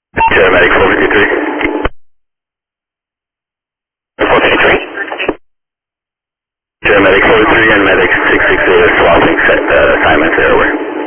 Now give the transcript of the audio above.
Medic 453. 453? Medic 453 and Medic 668 are swapping assignments there, over.